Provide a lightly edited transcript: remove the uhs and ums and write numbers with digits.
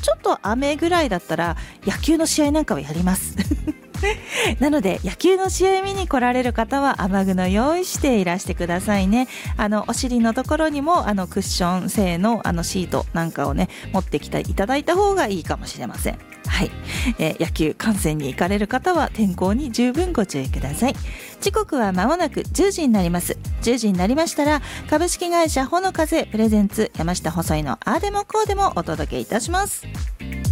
ちょっと雨ぐらいだったら野球の試合なんかをやりますなので野球の試合見に来られる方は雨具の用意していらしてくださいね。お尻のところにもクッション製のシートなんかをね持ってきていただいた方がいいかもしれません。はい、野球観戦に行かれる方は天候に十分ご注意ください。時刻は間もなく10時になります。10時になりましたら株式会社ほの風プレゼンツ山下細井のあーでもこうでもお届けいたします。